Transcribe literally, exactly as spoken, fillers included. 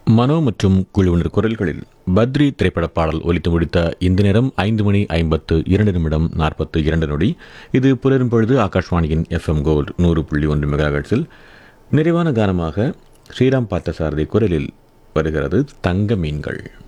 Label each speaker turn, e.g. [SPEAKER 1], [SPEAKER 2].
[SPEAKER 1] மனோ மற்றும் குழுவினர் குரல்களில் பத்ரி திரைப்பட பாடல் ஒலித்து முடித்த இந்த நேரம் ஐந்து மணி ஐம்பத்து இரண்டு நிமிடம் நாற்பத்து இரண்டு நொடி. இது புலரும் பொழுது ஆகாஷ்வாணியின் எஃப்எம் கோல்ட் நூறு புள்ளி ஒன்று மெகாஹெர்ட்ஸில் நிறைவான கானமாக ஸ்ரீராம் பார்த்தசாரதி குரலில் வருகிறது தங்க மீன்கள்.